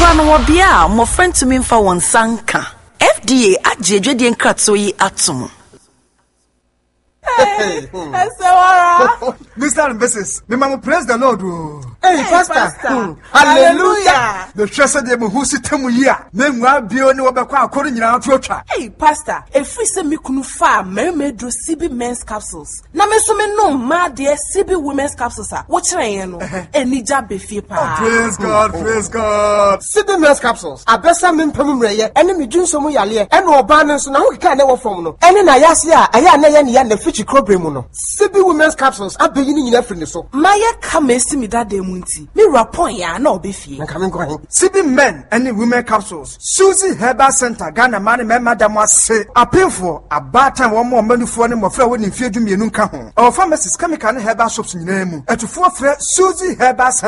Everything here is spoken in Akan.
no bia mo friend to me for one sanka. FDA agedwedie nkratso yi atom. Mr. and Mrs. Me mama praise the Lord. Hey, Pastor. Hallelujah. The treasure de mu husi temu ya. Ne nwa bio ni wobekwa akori nyina atwotwa. Hey, Pastor. If we say me kunu fa me do CB men's capsules. Na me so me no ma de CB women's capsules a. Wo kire yen no. Enija befie pa. Praise God, praise God. CB men's capsules. Abesa me mpam mreye. Ene me dwunso mu yale. Ene oba ne so na ho kika na wo fom no. Ene na yase a aya na ye ne ya na fichi krobremu no. CB women's capsules abeyi ni nyina firi ne so. Maye ka me si me dade mu nti. Me rapon ya na obefie. Nka me nko hin. CB men and women capsules. Susie Herbal Center Ghana man me madam ase. Apinfo abatan wo mo manufo ne mofra wo ni fie dwumienu nka ho. Our pharmacies chemical and herbal shops nyina mu. Etufo frɛ Susie Herbal Center